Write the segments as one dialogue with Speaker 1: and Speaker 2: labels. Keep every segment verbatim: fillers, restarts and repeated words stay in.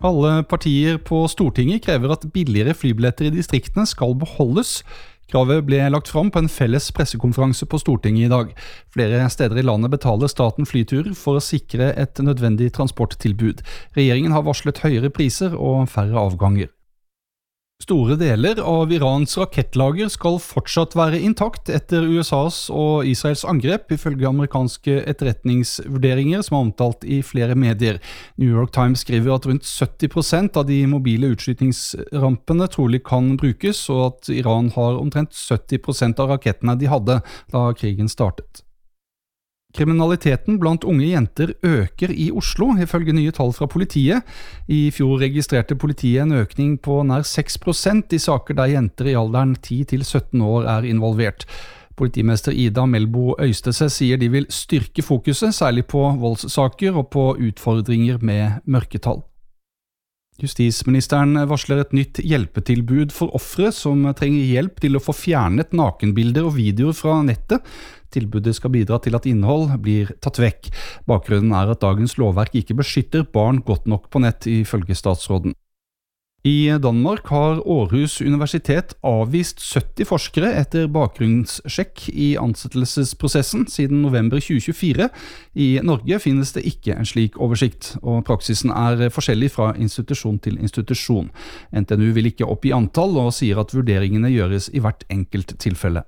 Speaker 1: Alle partier på Stortinget krever at billigere flybilletter i distriktene skal beholdes. Kravet ble lagt fram på en felles pressekonferanse på Stortinget i dag. Flere steder i landet betaler staten flyturer for å sikre et nødvendig transporttilbud. Regjeringen har varslet høyere priser og færre avganger. Store deler av Irans rakettlager skal fortsatt være intakt etter U S A's og Israels angrep, ifølge amerikanske etterretningsvurderinger som er omtalt i flere medier. New York Times skriver at rundt sytti prosent av de mobile utskytningsrampene trolig kan brukes, og at Iran har omtrent sytti prosent av rakettene de hadde da krigen startet. Kriminaliteten blant unge jenter øker i Oslo, ifølge nye tall fra politiet. I fjor registrerte politiet en økning på nær seks prosent i saker der jenter i alderen ti til sytten år er involvert. Politimester Ida Melbo Øystese sier de vil styrke fokuset, særlig på voldssaker og på utfordringer med mørketall. Justisministeren varsler et nytt hjelpetilbud for ofre som trenger hjelp til å få fjernet nakenbilder og videoer fra nettet. Tilbudet skal bidra til at innhold blir tatt vekk. Bakgrunnen er at dagens lovverk ikke beskytter barn godt nok på nett, ifølge statsråden. I Danmark har Aarhus Universitet avvist sytti forskere etter bakgrunnssjekk i ansettelsesprosessen siden november tjue tjuefire. I Norge finnes det ikke en slik oversikt, og praksisen er forskjellig fra institusjon til institusjon. N T N U vil ikke opp i antall og sier at vurderingene gjøres i hvert enkelt tilfelle.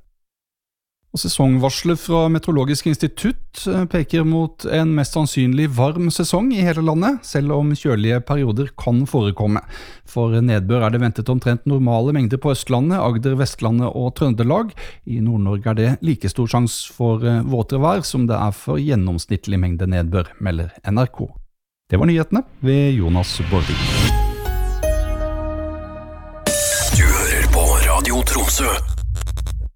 Speaker 1: Og sesongvarslet fra Meteorologisk institutt peker mot en mest sannsynlig varm sesong i hele landet, selv om kjølige perioder kan forekomme. For nedbør er det ventet omtrent normale mengder på Østlandet, Agder, Vestlandet og Trøndelag. I Nord-Norge er det like stor sjanse for våtere vær som det er for gjennomsnittlig mengde nedbør, melder N R K. Det var nyhetene ved Jonas Borvik.
Speaker 2: Du hører på Radio Tromsø.